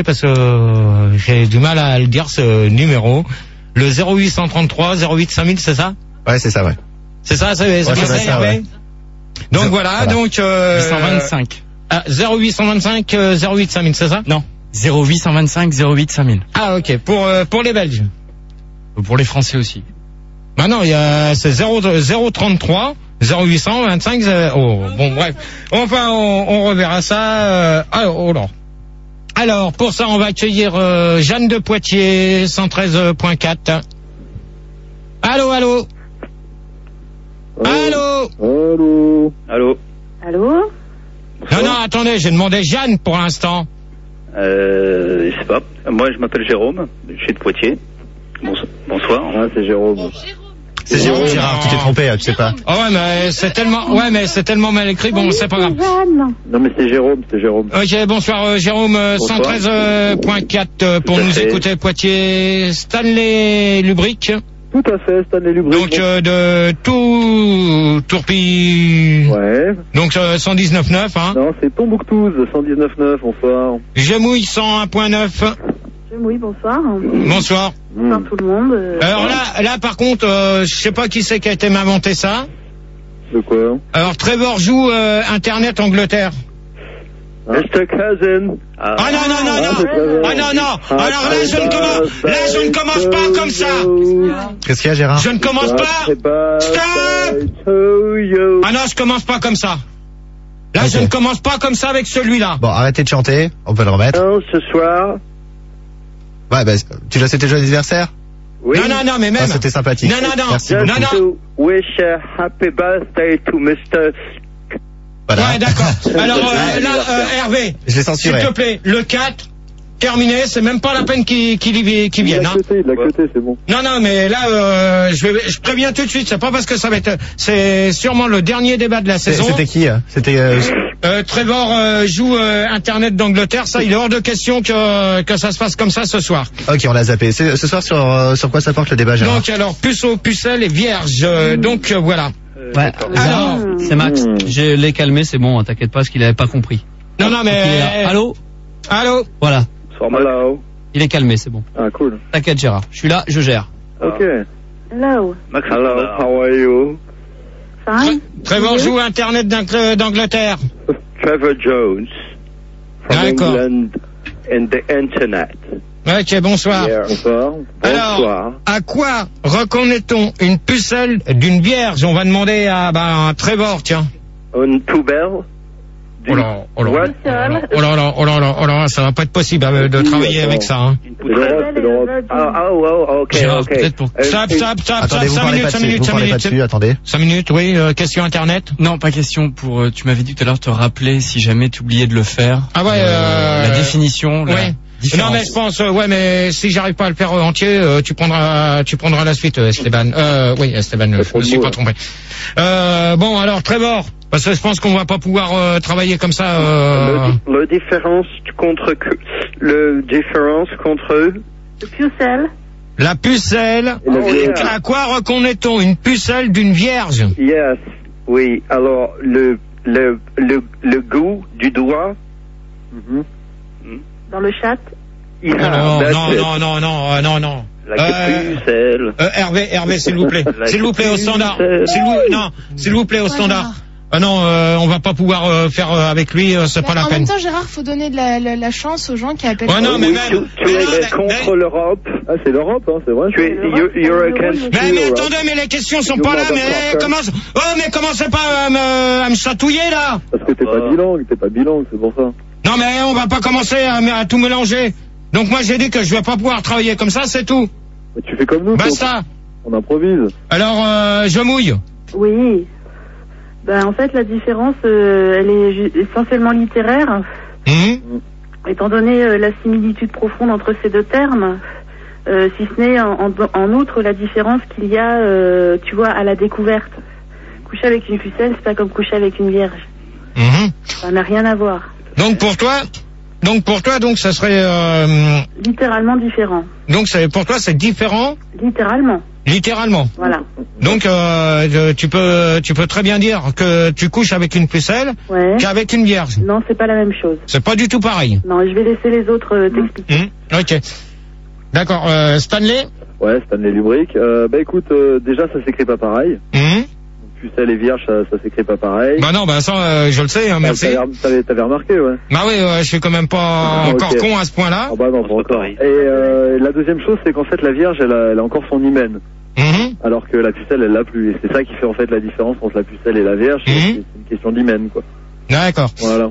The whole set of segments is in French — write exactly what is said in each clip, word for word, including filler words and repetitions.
parce que euh, j'ai du mal à le dire ce numéro. Le zéro huit cent trente-trois zéro huit cinq mille, c'est ça? Ouais, c'est ça, ouais. C'est ça, c'est, c'est ouais, bien ça, ça, ouais. Donc voilà, voilà, donc euh, huit cent vingt-cinq. Ah, zéro huit cent vingt-cinq euh, zéro huit cinq mille, c'est ça? Non. zéro huit cent vingt-cinq zéro huit cinq mille. Ah ok, pour euh, pour les Belges. Pour les Français aussi. Bah non, il y a c'est zéro trente-trois zéro huit cent vingt-cinq. Oh, bon bref. Enfin, on, on reverra ça. Euh, alors, oh là. Alors, pour ça, on va accueillir euh, Jeanne de Poitiers, cent treize point quatre. Allô, allô. Allô. Allô. Allô. Allô. Non, non, attendez, j'ai demandé Jeanne pour l'instant. Euh, je sais pas. Moi, je m'appelle Jérôme. Je suis de Poitiers. Bonsoir. Bonsoir. Ah, c'est Jérôme. C'est Jérôme, Gérard, tu t'es trompé, tu sais pas. Oh ouais, mais c'est tellement, ouais, mais c'est tellement mal écrit, bon, c'est pas grave. Non, mais c'est Jérôme, c'est Jérôme. Ok, bonsoir, euh, Jérôme, euh, cent treize point quatre euh, pour nous écouter, Poitiers. Stanley Lubric. Tout à fait, Stanley Lubric. Donc, euh, de tout, Tourpi. Ouais. Donc, euh, cent dix-neuf point neuf, hein. Non, c'est Tombouctou, cent dix-neuf point neuf, bonsoir. Gemouille, cent un point neuf. Oui, bonsoir. Bonsoir. Bonsoir tout le monde. Euh, Alors là, là par contre, euh, je sais pas qui c'est qui a été m'inventer ça. De quoi? Alors Trevor joue euh, Internet Angleterre. mister Cousin. Ah, Ah non, non, non, non. Ah non, non. Alors là, je ne commence, là, je ne commence pas comme ça. Qu'est-ce qu'il y a, Gérard? Je ne commence pas. Stop. Ah non, je commence pas comme ça. Là, Ok. je ne commence pas comme ça avec celui-là. Bon, arrêtez de chanter, on peut le remettre. Non, ce soir. Ouais, bah, tu l'as, c'était joyeux anniversaire? Oui. Non, non, non, mais même. Ah, c'était sympathique. Non, non, non. Merci Non, beaucoup. non. To wish a happy birthday to mister Voilà. Ouais, d'accord. Alors euh, là, euh, Hervé, Je l'ai s'il censuré. te plaît, le quatre, terminé, c'est même pas la peine qu'il qu'il y- qu'il Il vienne. l'a Hein. coté, il l'a coté, c'est bon. Non, non, mais là, euh, je, vais, je préviens tout de suite, c'est pas parce que ça va être... C'est sûrement le dernier débat de la C'est- saison. C'était qui? hein C'était euh, Euh, Trevor euh, joue euh, Internet d'Angleterre, ça, il est hors de question que, que ça se passe comme ça ce soir. Ok, on l'a zappé. C'est- Ce soir, sur, euh, sur quoi ça porte le débat, Gérard? Donc alors, puceau, pucelle et vierge, euh, donc euh, voilà. Ouais. Alors, C'est Max. Je l'ai calmé, c'est bon, t'inquiète pas, parce qu'il avait pas compris. non, non, mais... Il est là. Allô? Allô. Voilà. Hello. Il est calmé, c'est bon. Ah, cool. T'inquiète, Gérard. Je suis là, je gère. Ok. hello. Max Hello, Standard. how are you? Fine. Trevor joue Internet d'Ang- d'Angleterre. Trevor Jones. From D'accord. England and the Internet. Ok, bonsoir. Yeah. Bonsoir. Alors, Bonsoir. à quoi reconnaît-on une pucelle d'une vierge? On va demander à, bah, à Trevor, tiens. Une poubelle. Oh là, oh là, What? oh là là, oh là là, oh là là, ça va pas être possible euh, de travailler avec ça. Hein. Une C'est l'Europe, poutrelle. c'est l'Europe. Ah, oh, oh, ok, Gérard, ok. peut-être pour- Euh, Stop, stop, stop, Attendez, stop, vous cinq parlez minutes, pas cinq dessus, minutes, vous cinq parlez pas minutes. dessus, attendez. cinq minutes, oui, euh, question Internet. Non, pas question pour, euh, tu m'avais dit tout à l'heure, te rappeler si jamais tu oubliais de le faire. Ah ouais, euh, La définition, la ouais. différence. Non mais je pense, euh, ouais, mais si j'arrive pas à le faire euh, entier, euh, tu prendras, tu prendras la suite, euh, Esteban. Euh, oui, Esteban, euh, je me suis pas trompé. Euh, bon, alors Trevor, parce que je pense qu'on va pas pouvoir euh, travailler comme ça. Euh... Le, le différence contre que- le différence contre eux. Le pucelle. La pucelle. Et la vierge. À quoi reconnaît-on une pucelle d'une vierge? Yes, oui. Alors le le le le goût du doigt. Dans le chat. Yeah, non, that's non, it. non, non, non, euh, non, non. La Euh, pucelle. euh, Hervé, Hervé, s'il vous plaît, La s'il vous plaît au standard. pucelle. S'il vous, non, s'il vous plaît au standard. Ah non, euh, on va pas pouvoir euh, faire euh, avec lui, euh, c'est pas la En peine. même temps, Gérard, faut donner de la, la, la chance aux gens qui appellent. Ouais, non, mais Oui, même. tu, tu mais es non, mais- contre l'Europe. Ah, c'est l'Europe, hein, c'est vrai. Tu es, you're, you're against Mais, mais Europe. attendez, mais les questions sont You pas là, mais motherfucker. comment, oh, mais commencez pas à me, à me chatouiller, là. Parce que t'es pas bilingue, t'es pas bilingue, c'est pour ça. Non, mais on va pas commencer à, à tout mélanger. Donc moi, j'ai dit que je vais pas pouvoir travailler comme ça, c'est tout. Mais tu fais comme nous. Basta. On improvise. Alors, euh, je mouille. Oui. Ben, en fait, la différence, euh, elle est ju- essentiellement littéraire, Hum. étant donné euh, la similitude profonde entre ces deux termes, euh, si ce n'est en, en, en outre la différence qu'il y a, euh, tu vois, à la découverte. Coucher avec une pucelle, c'est pas comme coucher avec une vierge. Mhm. Ça n'a rien à voir. Donc pour toi, donc pour toi, donc ça serait, euh, Littéralement différent. donc c'est pour toi c'est différent. Littéralement. Littéralement. Voilà. Donc euh, tu peux tu peux très bien dire que tu couches avec une pucelle Ouais. qu'avec une vierge. Non, c'est pas la même chose. C'est pas du tout pareil. Non, je vais laisser les autres euh, t'expliquer. Mmh. Ok. D'accord. Euh, Stanley. Ouais, Stanley Lubric. Euh, bah écoute, euh, déjà ça s'écrit pas pareil. Mmh. Pucelle et vierge, ça, ça s'écrit pas pareil. Bah non, bah ça, euh, je le sais. Hein, merci. T'avais, t'avais, t'avais remarqué, ouais. Bah oui, ouais, je suis quand même pas Ah, encore ok. con à ce point-là. Ah bah non, pas encore. Et euh, la deuxième chose, c'est qu'en fait la vierge, elle a, elle a encore son hymen. Mmh. Alors que la pucelle, elle l'a plus. Et c'est ça qui fait en fait la différence entre la pucelle et la vierge. Mmh. C'est, c'est une question d'hymen, quoi. D'accord. Voilà.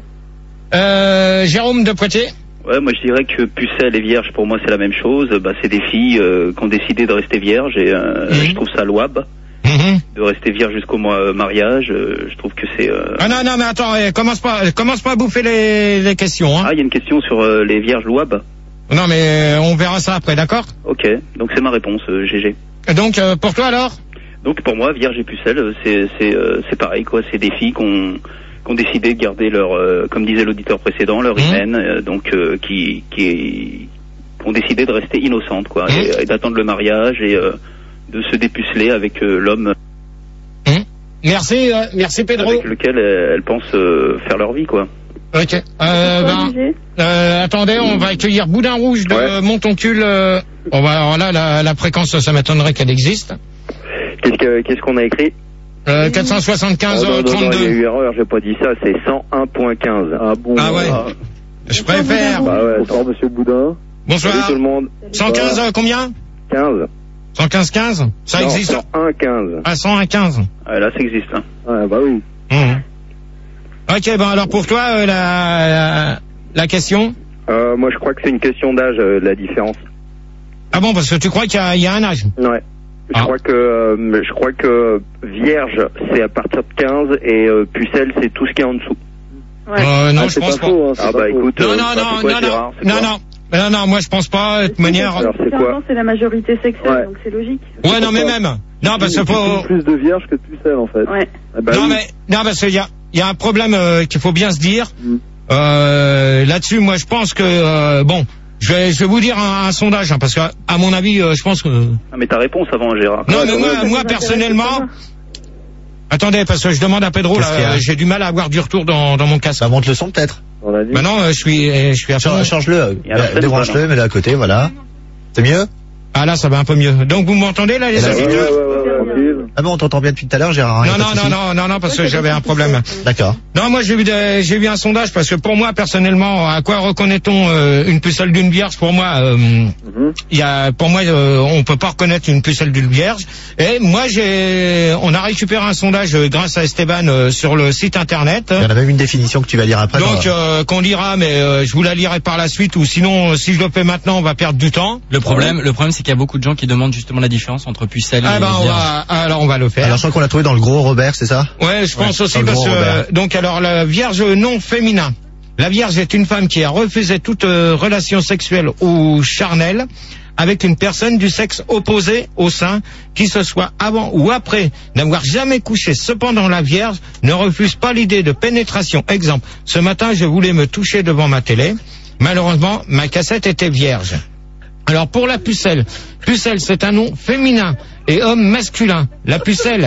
Euh, Jérôme de Poitiers. Ouais, moi je dirais que pucelle et vierge, pour moi c'est la même chose. Bah, c'est des filles euh, qui ont décidé de rester vierges et euh, Mmh. je trouve ça louable Mmh. de rester vierge jusqu'au mois- mariage. Euh, je trouve que c'est... Euh... Ah non, non, mais attends, eh, commence pas, commence pas à bouffer les, les questions. Hein. Ah, il y a une question sur euh, les vierges louables. Non, mais euh, on verra ça après, d'accord? Ok, donc c'est ma réponse, euh, G G. Donc euh, pour toi alors? Donc pour moi, vierge et pucelle, euh, c'est c'est euh, c'est pareil quoi. C'est des filles qui ont qui ont décidé de garder leur, euh, comme disait l'auditeur précédent, leur Mmh. hymen, euh, donc euh, qui qui ont décidé de rester innocentes quoi, Mmh. et, et d'attendre le mariage et euh, de se dépuceler avec euh, l'homme Mmh. Merci, euh, merci Pedro. avec lequel elles, elles pensent euh, faire leur vie quoi. Ok. Euh, ben, euh, attendez, on va accueillir Boudin Rouge de Ouais. Montoncule. Euh, on va, alors là, la, la fréquence, ça m'étonnerait qu'elle existe. Qu'est-ce, que, qu'est-ce qu'on a écrit Euh, quatre cent soixante-quinze Oh, non, non, non, il y a trente-deux. eu erreur, j'ai pas dit ça, c'est cent un point quinze. Ah bon. Ah ouais. Ah, Je préfère. bah ouais. Bonsoir, monsieur Boudin. Bonsoir. Salut tout le monde. cent quinze, euh, combien? quinze. cent quinze quinze. Ça Non, existe? cent un quinze. À cent un quinze. Ah, là, ça existe. Hein. Ah bah oui. Mmh. Ok, ben alors pour toi, euh, la, la, la question. Euh, moi, je crois que c'est une question d'âge, euh, la différence. Ah bon, parce que tu crois qu'il y a, il y a un âge? Ouais. Je Ah. crois que euh, je crois que vierge c'est à partir de quinze et euh, pucelle c'est tout ce qui est en dessous. Ouais. Euh, non, Ah, je c'est pense pas pas. faux, hein, c'est Ah pas bah faux. écoute. Non, euh, non, bah, c'est non, quoi, non, Gérard, non, c'est non, quoi non. Non, non, moi je pense pas. De toute manière. Alors, c'est quoi C'est la majorité sexuelle, Ouais. donc c'est logique. Ouais, non, mais même. Non, parce que Il faut. y a plus de vierges que de pucelles en fait. Ouais. Ah bah Non, oui. mais non, parce qu'il y a, il y a un problème euh, qu'il faut bien se dire. Mm. Euh, là-dessus, moi, je pense que euh, bon, je vais, je vais vous dire un, un sondage, hein, parce que à mon avis, euh, je pense que. Non, Ah, mais ta réponse avant, Gérard. mais moi, ça moi nous intéresse personnellement. pas. Attendez, parce que je demande à Pedro, Qu'est-ce qu'il y là, a euh, j'ai du mal à avoir du retour dans, dans mon casque. Ça monte le son peut-être. On a dit. Maintenant, euh, je suis, euh, je suis à fond. Change- Change-le. Et alors, Euh, c'est Débranche-le, bon, mets-le à côté, voilà. C'est mieux? Ah là, ça va un peu mieux. Donc vous m'entendez là, les Et là, Ouais, ouais, auditeurs? ouais, ouais, ouais, tranquille. Ah bon, on t'entend bien depuis tout à l'heure, Gérard. Non, y a pas non, de non, souci. non, non, non, parce que j'avais un problème. D'accord. Non, moi j'ai vu des- j'ai vu un sondage parce que pour moi personnellement, à quoi reconnaît-on euh, une pucelle d'une vierge? Pour moi, euh, Mhm. il y a, pour moi, euh, on peut pas reconnaître une pucelle d'une vierge. Et moi, j'ai, on a récupéré un sondage euh, grâce à Esteban euh, sur le site internet. Il y en a même une définition que tu vas lire après. Donc dans- euh, qu'on lira, mais euh, je vous la lirai par la suite, ou sinon, euh, si je le fais maintenant, on va perdre du temps. Le problème, le problème, c'est qu'il y a beaucoup de gens qui demandent justement la différence entre pucelle Ah et ben, on vierge. va, alors on va le faire. Alors je crois qu'on l'a trouvé dans le gros Robert, c'est ça? Ouais, je pense Ouais, aussi dans le parce gros que Robert. euh, donc alors la vierge non féminin. La vierge est une femme qui a refusé toute euh, relation sexuelle ou charnelle avec une personne du sexe opposé au sein, qui ce soit avant ou après n'avoir jamais couché. Cependant, la vierge ne refuse pas l'idée de pénétration. Exemple, ce matin, je voulais me toucher devant ma télé. Malheureusement, ma cassette était vierge. Alors pour la pucelle, pucelle c'est un nom féminin et homme masculin. La pucelle,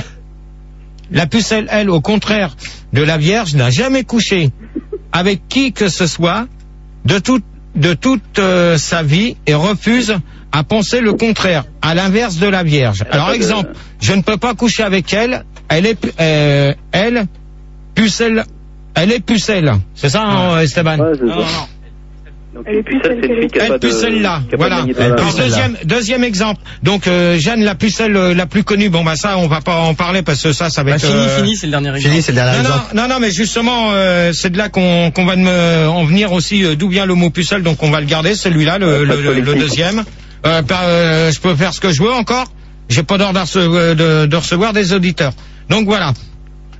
la pucelle, elle, au contraire de la vierge, n'a jamais couché avec qui que ce soit de toute de toute euh, sa vie et refuse à penser le contraire, à l'inverse de la vierge. Alors pas de- exemple, je ne peux pas coucher avec elle, elle est pu- euh, elle pucelle, elle est pucelle. C'est ça, hein, Esteban? Ouais, c'est Non, non, ça. non. Donc Elle est une pucelle, pucelle c'est une fille qui a Elle pas de... pucelle là, qui a pas de voilà. magnéto- Elle Alors pucelle là. deuxième deuxième exemple. Donc euh, Jeanne, la pucelle euh, la plus connue. Bon bah ça, on va pas en parler parce que ça, ça va Bah, être. fini, euh, fini, c'est le dernier exemple. Fini, c'est le dernier Non, non, exemple. non, non, mais justement, euh, c'est de là qu'on qu'on va me, en venir aussi euh, d'où vient le mot pucelle, donc on va le garder, celui-là, le, Ouais, pas le, de le, le politique. deuxième. Euh, par- euh, je peux faire ce que je veux encore. J'ai pas d'ordre à rece- de, de recevoir des auditeurs. Donc voilà.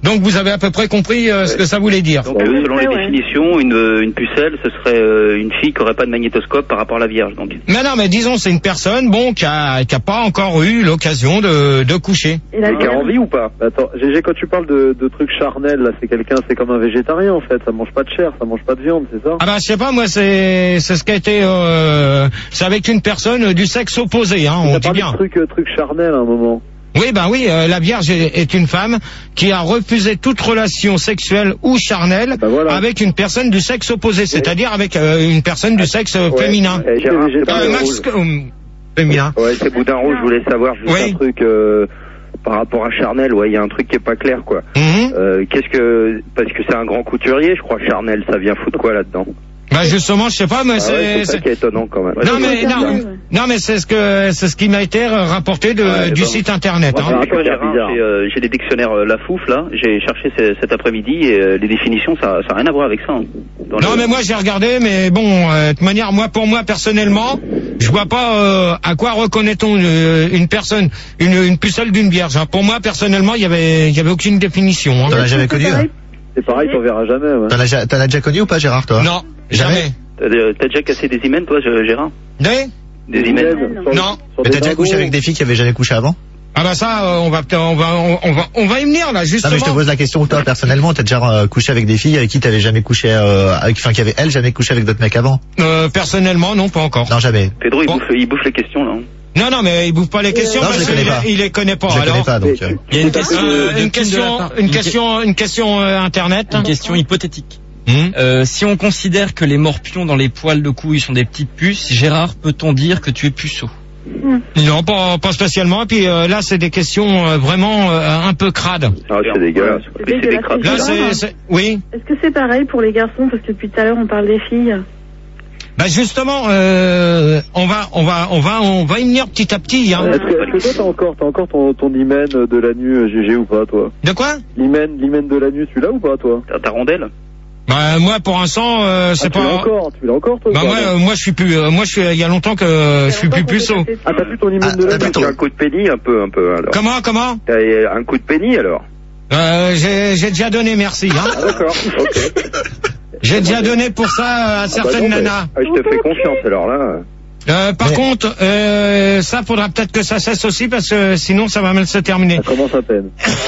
Donc vous avez à peu près compris euh, ce que ça voulait dire. Donc, euh, selon les définitions, une, une pucelle, ce serait euh, une fille qui aurait pas de magnétoscope par rapport à la Vierge. Donc. Mais non, mais disons, c'est une personne, bon, qui a, qui a pas encore eu l'occasion de, de coucher. Et la Qui a envie ou pas? Attends, G G, quand tu parles de, de trucs charnels, là, c'est quelqu'un, c'est comme un végétarien en fait. Ça mange pas de chair, ça mange pas de viande, c'est ça? Ah bah je sais pas, moi c'est c'est ce qui a été, euh, c'est avec une personne du sexe opposé, hein, on T'as dit parlé bien. de trucs, euh, trucs charnels à un moment. Oui, ben oui, euh, la Vierge est, est une femme qui a refusé toute relation sexuelle ou charnelle bah voilà. avec une personne du sexe opposé, c'est-à-dire avec euh, une personne du sexe euh, Ouais. féminin. Eh, Gérard, c'est Euh, Boudin Max, Rouge. euh, féminin. Ouais, c'est Boudin Rouge, je voulais savoir juste Oui. un truc euh, par rapport à Charnel, ouais, il y a un truc qui est pas clair, quoi. Mhm. Euh, qu'est-ce que... Parce que c'est un grand couturier, je crois, Charnel, ça vient foutre quoi là-dedans? Bah justement, je sais pas, mais Ah c'est... ouais, c'est ça c'est- qui est étonnant quand même. Non mais Ouais, non, ouais. non mais c'est ce que c'est ce qui m'a été rapporté de, Ouais, du bah, site internet. ouais, Hein. c'est- Gérard, bizarre. j'ai, euh, j'ai des dictionnaires euh, La Fouf là, j'ai cherché ce- cet après-midi et euh, les définitions ça ça a rien à voir avec ça. hein. Dans Non le- mais moi j'ai regardé, mais bon, euh, de toute manière, moi pour moi personnellement, je vois pas euh, à quoi reconnaît-on euh, une personne, une, une pucelle d'une vierge. Hein. Pour moi personnellement, il y avait il y avait aucune définition. Hein. T'en as jamais connu, hein? C'est pareil, t'en verras jamais, ouais. T'en as, ja- t'en as déjà connu ou pas, Gérard, toi? Non, Jamais. jamais. T'as, euh, t'as déjà cassé des hymens toi, G- Gérard? Des Des hymens? Sur- Non. sur Mais des t'as déjà dingos. couché avec des filles qui avaient jamais couché avant? Ah bah ça, euh, on va on va on, on va on va y venir là Non, justement. mais je te pose la question, toi, personnellement, t'as déjà euh, couché avec des filles avec qui t'avais jamais couché, euh, avec, enfin, qui avaient, elles, jamais couché avec d'autres mecs avant? Euh, personnellement, non, pas encore. Non, jamais. Pedro il, Bon. bouffe, il bouffe les questions là. hein. Non, non, mais il bouffe pas les questions Non, je parce les connais qu'il pas. il les connaît pas. Je les alors, connais pas, donc, euh, Il y a une question, Euh, de- de une Kim de question, la part- une une que- question, une question euh, internet. Une question hypothétique. Hmm. Euh, si on considère que les morpions dans les poils de couilles sont des petites puces, Gérard, peut-on dire que tu es puceau? Non, pas, pas spécialement. Et puis euh, là, c'est des questions euh, vraiment euh, un peu crades. Ah, c'est dégueulasse. C'est Mais c'est des dégueulasse. crabes. Là, Gérard, c'est, c'est- oui. Est-ce que c'est pareil pour les garçons? Parce que depuis tout à l'heure, on parle des filles. Bah justement, euh, on va, on va, on va, on va y venir petit à petit. Hein. Est-ce que, est-ce que toi t'as encore, t'as encore ton, ton hymen de l'anu euh, G G ou pas, toi? De quoi? L'hymen, l'hymen de l'anu, tu l'as ou pas, toi? T'as ta rondelle? Bah moi, pour l'instant, euh, c'est Ah, tu l'as pas. encore, tu l'as encore, toi? ou Bah pas, moi, non euh, moi, je suis plus. euh, moi, je suis. Il y a longtemps que euh, je suis plus puceau. Ah, t'as plus ton hymen Ah, de t'as l'anu? plus ton- Tu as un coup de pénis un peu, un peu, alors. Comment, comment? T'as un coup de pénis, alors? Euh, j'ai, j'ai déjà donné, merci. Hein. Ah, d'accord, ok. J'ai déjà donné pour ça à certaines Ah, bah non, mais- nanas. Ah, je te fais confiance, alors là. Euh, par Mais- contre, euh, ça faudra peut-être que ça cesse aussi parce que sinon ça va mal se terminer. Ça commence à peine.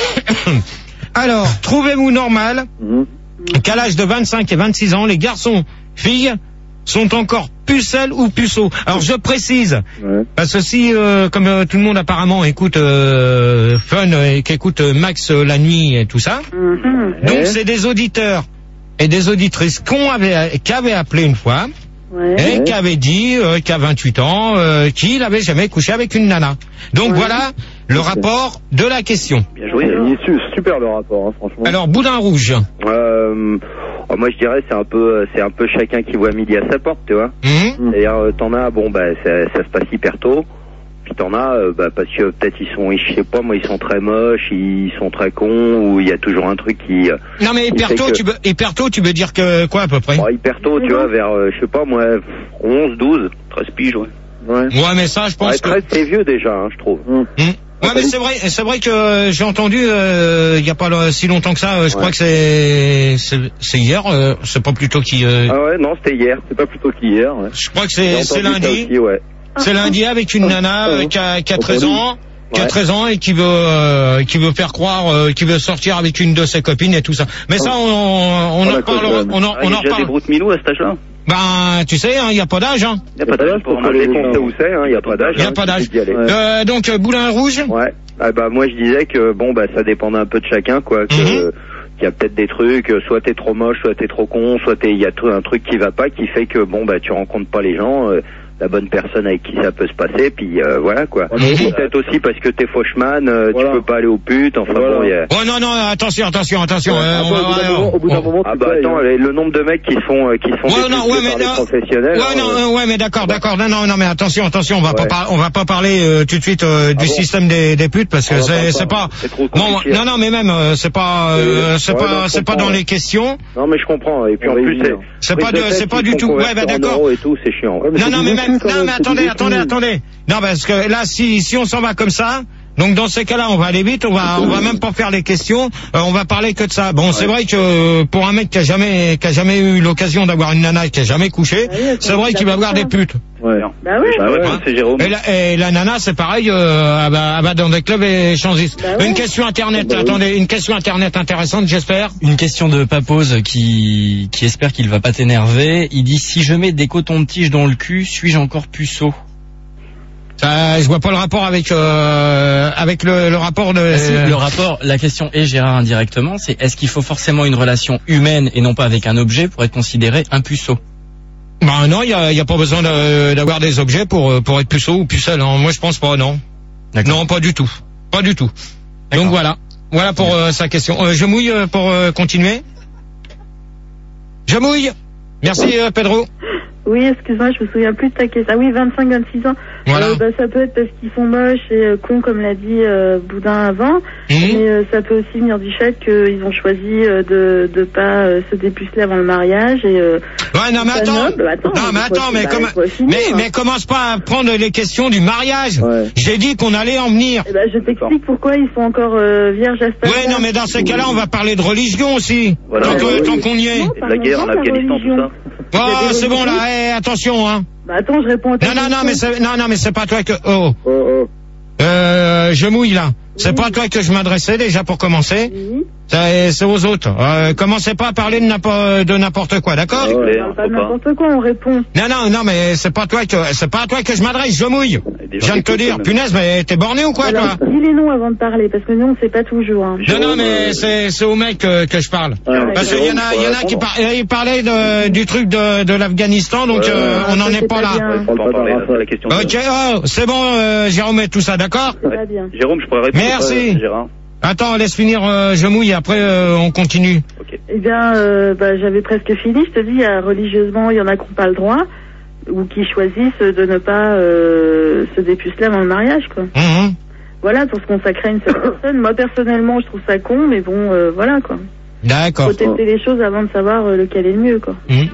Alors, trouvez-vous normal Mhm. qu'à l'âge de vingt-cinq et vingt-six ans, les garçons, filles, sont encore pucelles ou puceaux. Alors je précise, Ouais. parce que si, euh, comme euh, tout le monde apparemment écoute euh, Fun et qu'écoute euh, Max euh, la nuit et tout ça, Mhm. donc Ouais. c'est des auditeurs et des auditrices qu'on avait, qui avaient appelé une fois Ouais. et qui avaient dit euh, qu'à vingt-huit ans, euh, qu'il avait jamais couché avec une nana. Donc Ouais. voilà le rapport de la question. Bien joué. Il est su- super le rapport, hein, franchement. Alors, Boudin Rouge. Euh, oh, moi, je dirais, c'est un peu, c'est un peu chacun qui voit midi à sa porte, tu vois. Mhm. C'est-à-dire, euh, t'en as, bon, bah, ça, ça se passe hyper tôt. Puis t'en as, euh, bah, parce que peut-être ils sont, je sais pas, moi, ils sont très moches, ils sont très cons, ou il y a toujours un truc qui, euh, Non mais Qui hyper fait tôt, que- tu veux, hyper tôt, tu veux dire que quoi à peu près? bon, hyper tôt, tu vois, vers, euh, je sais pas, moi, onze, douze. treize piges, ouais. Ouais. Ouais, mais ça, je pense Ouais, que. treize, c'est vieux déjà, hein, je trouve. Hum. Hmm. Ouais, mais c'est vrai, c'est vrai que euh, j'ai entendu euh, il y a pas le- si longtemps que ça. euh, je Ouais. crois que c'est c'est c'est hier. euh, c'est pas plutôt qui. euh, Ah ouais, non, c'était hier. C'est pas plutôt qu'hier, ouais. je crois que J'ai c'est c'est entendu ça lundi. aussi, ouais. C'est lundi avec une nana euh, qui a qui a treize ans. Qui a Ouais. treize ans et qui veut euh, qui veut faire croire euh, qui veut sortir avec une de ses copines et tout ça. Mais ça on, on, on en la reparlera, cause, on en, Ah, on il y en a déjà des reparle. broutes milou à cet âge-là? Ben tu sais, il y a pas d'âge. Hein. Il n'y a pas d'âge pour Faut en aller enlever. compter où c'est, hein, il y a pas d'âge. Il y a hein, pas d'âge. il suffit d'y aller. Ouais. Euh, donc euh, Boulin Rouge. Ouais. Ah bah moi je disais que bon bah ça dépendait un peu de chacun quoi. Que, Mhm. euh, qu'il y a peut-être des trucs, euh, soit t'es trop moche, soit t'es trop con, soit t'es- il y a tout un truc qui va pas qui fait que bon bah tu rencontres pas les gens, euh, la bonne personne avec qui ça peut se passer, puis euh, voilà quoi. Ouais, mais- Ou peut-être aussi parce que t'es faucheman, euh, Voilà. tu peux pas aller aux putes, enfin Voilà. bon il y a... Oh non non attention attention attention. Ouais, euh, ah, on bah, va- au bout d'un on- moment- au bout d'un on- moment, Ah tu bah payes, attends, hein. le, le nombre de mecs qui sont euh, qui sont Ouais, non, ouais, mais par des non. professionnels. Ouais, hein, non, euh, euh, ouais, mais d'accord, d'accord. Non, non, non, mais attention, attention, on va pas Ouais. par- on va pas parler euh, tout de suite euh, du Ah bon système des, des putes parce que On va c'est, pas c'est pas. parler. C'est trop Non, compliqué. non, non, mais même euh, c'est pas, euh, Ouais, c'est ouais, pas, non, je c'est pas comprends, dans ouais. les questions. Non mais je comprends. Et puis On en va y plus c'est venir. C'est pas, de, c'est pas du tout. Ouais, bah d'accord. Et tout, c'est chiant. Ouais, mais Non, c'est non, du mais vécu, même, quand non, même, mais c'est du attendez, vécu. attendez, attendez. Non, parce que là, si, si on s'en va comme ça, Donc dans ces cas-là, on va aller vite, on va on va même pas faire les questions, euh, on va parler que de ça. Bon, ouais. C'est vrai que euh, pour un mec qui a jamais qui a jamais eu l'occasion d'avoir une nana qui a jamais couché, ouais, c'est vrai qu'il va avoir des putes. Ouais. Bah ouais. Bah ouais, ouais. C'est Jérôme. Et la, et la nana, c'est pareil, euh, elle, va, elle va dans des clubs échangistes. Bah ouais. Une question internet, bah attendez, oui. Une question internet intéressante, j'espère. Une question de Papose qui qui espère qu'il va pas t'énerver. Il dit si je mets des cotons de tige dans le cul, suis-je encore puceau? Ça, je vois pas le rapport avec euh, avec le, le rapport de. Ah si, le rapport, la question est Gérard indirectement, c'est est-ce qu'il faut forcément une relation humaine et non pas avec un objet pour être considéré un puceau? Bah non, il y a, y a pas besoin de, d'avoir des objets pour pour être puceau ou pucelle. Hein. Moi, je pense pas, non. Non, pas du tout, pas du tout. Donc voilà, voilà pour euh, sa question. Euh, je mouille euh, pour euh, continuer. Je mouille. Merci euh, Pedro. Oui, excuse-moi, je me souviens plus de ta question. Ah oui, vingt-cinq vingt-six ans. Voilà. Euh, bah, ça peut être parce qu'ils sont moches et euh, cons, comme l'a dit euh, Boudin avant. Mmh. Mais euh, ça peut aussi venir du fait qu'ils ont choisi euh, de de pas euh, se dépuceler avant le mariage. Et, euh, ouais, non, mais attends. Bah, attends. Non, mais attends, mais, comme... mais, hein. mais commence pas à prendre les questions du mariage. Ouais. J'ai dit qu'on allait en venir. Eh ben, je t'explique pourquoi ils sont encore euh, vierges à ce ouais, non, mais dans ces cas-là, on va parler de religion aussi. Voilà. Tant, que, tant qu'on y est. Non, et de la guerre en Afghanistan, tout ça. Oh, c'est bon là, hey, attention hein. Bah attends, je réponds à ta Non non non mais c'est non non mais c'est pas toi que oh. Oh, oh. Euh je mouille là. C'est oui. Pas à toi que je m'adressais déjà pour commencer. Oui. C'est, c'est aux autres. Euh, commencez pas à parler de n'importe, de n'importe quoi, d'accord? On parle pas de n'importe quoi, on répond. Non, non, non, mais c'est pas à toi que, c'est pas à toi que je m'adresse, je mouille. Je viens de te dire, punaise, mais t'es borné ou quoi, alors, toi? Dis les noms avant de parler, parce que nous, on sait pas toujours, hein. Non, non, mais c'est, c'est au mec que, que je parle. Ah, parce qu'il y en a, il y en a qui par, il parlait de, du truc de, de l'Afghanistan, donc, ouais, euh, on n'en est pas là. Ok, oh, c'est bon, euh, Jérôme et tout ça, d'accord? C'est pas bien. Jérôme, je pourrais répondre. Merci. Gérard. Attends, laisse finir, euh, je mouille, après euh, on continue. Okay. Eh bien, euh, bah, j'avais presque fini, je te dis, euh, religieusement, il y en a qui n'ont pas le droit, ou qui choisissent de ne pas euh, se dépuceler avant le mariage, quoi. Mmh. Voilà, pour se consacrer à une seule personne. Moi, personnellement, je trouve ça con, mais bon, euh, voilà, quoi. D'accord. Faut tester les choses avant de savoir euh, lequel est le mieux, quoi. Mmh.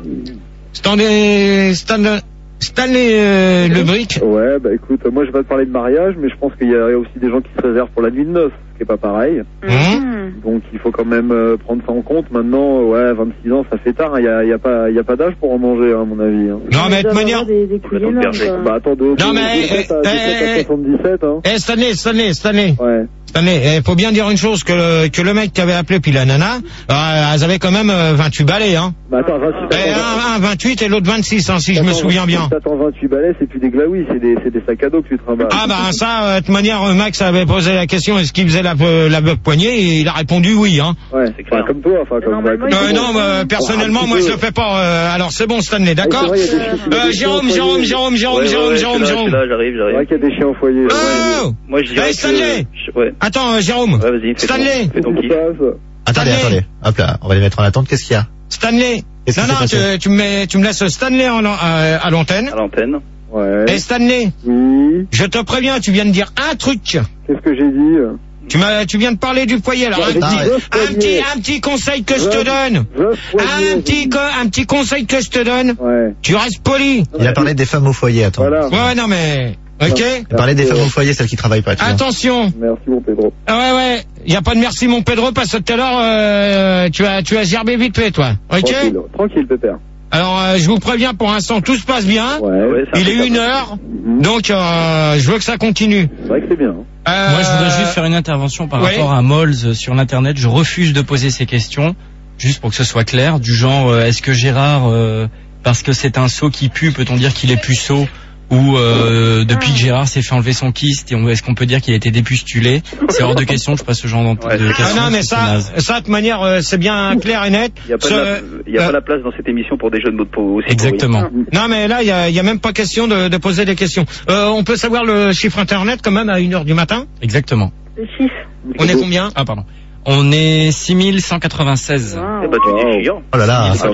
Stanley, Stanley, Stanley euh, Le Brick. Ouais, bah écoute, moi je vais pas te parler de mariage, mais je pense qu'il y a aussi des gens qui se réservent pour la nuit de noces, ce qui est pas pareil. Mmh. Donc il faut quand même euh, prendre ça en compte. Maintenant, ouais, vingt-six ans, ça fait tard. Il hein, y, a, y a pas, y a pas d'âge pour en manger, hein, à mon avis. Hein. Non, mais de toute manière. Des, des énormes, bah attends, de, non, de, mais, de, de, eh, de, soixante-dix-sept, hein. Eh, Stanley, Stanley, Stanley. Ouais. Stanley, il faut bien dire une chose, que le, que le mec qui avait appelé puis la nana, euh, elles avaient quand même euh, vingt-huit balais, hein. Bah attends, vingt-huit, eh, un, un vingt-huit et l'autre vingt-six, hein, si je me souviens bien. Attends, vingt-huit balais, c'est plus des glaouis, c'est des, c'est des sacs à dos que tu trimbales. Ah bah ça, euh, de toute manière, Max avait posé la question, est-ce qu'il faisait la, la bœuf poignée, et il a répondu oui, hein. Ouais, c'est clair. Enfin, comme toi, enfin, comme toi. Euh, non, euh, personnellement, moi, je le fais pas. Euh, alors, c'est bon, Stanley, d'accord? Ouais, euh, Jérôme, Jérôme, Jérôme, Jérôme, ouais, Jérôme, ouais, Jérôme, Jérôme. Là, j'arrive, j'arrive. Ouais, qu'il y a des chiens au foyer. Oh ouais. Moi, je dirais hey, Stanley. Que... Ouais. Attends, euh, Jérôme. Ouais, vas-y, fais Stanley. Ton, fais ton kiff. Attendez, attendez. Hop là, on va les mettre en attente. Qu'est-ce qu'il y a? Stanley. Non, non, tu, tu me mets, tu me laisses Stanley en, euh, à l'antenne. À l'antenne. Ouais. Et Stanley. Oui. Je te préviens, tu viens de dire un truc. Qu'est-ce que j'ai dit? Tu m'as, tu viens de parler du foyer, là. Un, ah, petit, ouais. un petit, un petit conseil que je te donne. Un petit, un petit conseil que je te donne. Ouais. Tu restes poli. Il a parlé des femmes au foyer, attends. Voilà. Ouais, non, mais, ok. Il a parlé des femmes au foyer, celles qui travaillent pas. Attention. Merci, mon Pedro. Ah ouais, ouais. Y a pas de merci, mon Pedro, parce que tout à l'heure, euh, tu as, tu as gerbé vite fait, toi. Ok. Tranquille, tranquille, pépère. Alors, euh, je vous préviens, pour l'instant, tout se passe bien. Ouais, ouais, il est une heure. Mm-hmm. Donc, euh, je veux que ça continue. C'est vrai que c'est bien. Euh... Moi, je voudrais juste faire une intervention par ouais. rapport à Mols sur l'internet. Je refuse de poser ces questions, juste pour que ce soit clair, du genre, euh, est-ce que Gérard, euh, parce que c'est un sot qui pue, peut-on dire qu'il est puceau? Ou euh, depuis que Gérard s'est fait enlever son kyste, est-ce qu'on peut dire qu'il a été dépustulé? C'est hors de question, je passe ce genre de ouais. questions. Ah non, mais ça, ça de toute manière, euh, c'est bien clair et net. Il n'y a, pas, Ce, la, y a euh, pas la place dans cette émission pour des jeux de mots de peau aussi. Exactement. Non, mais là, il y a, y a même pas question de, de poser des questions. Euh, on peut savoir le chiffre internet quand même à une heure du matin? Exactement. Le chiffre. On est combien? Ah, pardon. On est six mille cent quatre-vingt-seize. Wow. Eh bah, tu dis chiant. Oh là là. C'est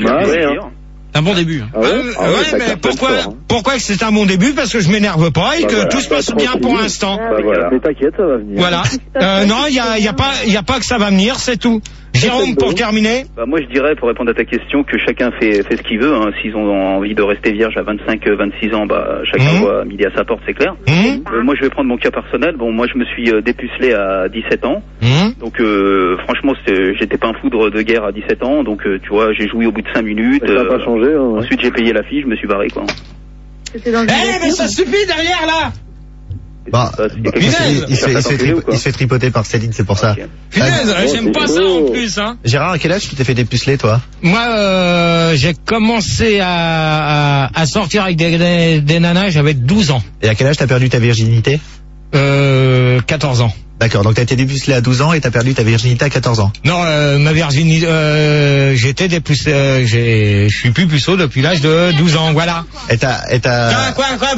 un bon début. Ah ouais, euh, ah ouais, ouais mais pourquoi, fort, hein. pourquoi que c'est un bon début? Parce que je m'énerve pas et bah que voilà, tout se passe bah, bien pour l'instant. Bah voilà. Mais t'inquiète, ça va venir. Voilà. Euh, non, il y a, y a pas, il y a pas que ça va venir, c'est tout. Jérôme, pour terminer. Bah, moi, je dirais, pour répondre à ta question, que chacun fait, fait ce qu'il veut. Hein. S'ils ont envie de rester vierge à vingt-cinq, vingt-six ans, bah, chacun Mmh. voit midi à sa porte, c'est clair. Mmh. Euh, moi, je vais prendre mon cas personnel. Bon, moi, je me suis euh, dépucelé à dix-sept ans. Mmh. Donc, euh, franchement, c'était- j'étais pas un foudre de guerre à dix-sept ans. Donc, euh, tu vois, j'ai joué au bout de cinq minutes. Ça n'a euh, pas changé. Hein, ouais. Ensuite, j'ai payé la fille, je me suis barré, quoi. C'était dans le Eh, mais ça suffit derrière, là! Bah, Euh, c'est quelque il, chose se- qui- il, qui se fait, il, se fait t'enculer tri- ou quoi il se fait tripoter par Céline, c'est pour ça. Ok. Punaise, Ah, j'aime c'est pas ça chaud. en plus, hein. Gérard, à quel âge tu t'es fait dépuceler, toi? Moi, euh, j'ai commencé à, à, à sortir avec des, des, des nanas, j'avais douze ans. Et à quel âge t'as perdu ta virginité? Euh, quatorze ans. D'accord, donc t'as été dépucelé à douze ans et t'as perdu ta virginité à quatorze ans. Non, euh, ma virginité, euh, j'étais dépucelé, euh, j'ai, je suis plus puceau depuis l'âge de douze ans, voilà. Et t'as, et t'as... Quoi, quoi, quoi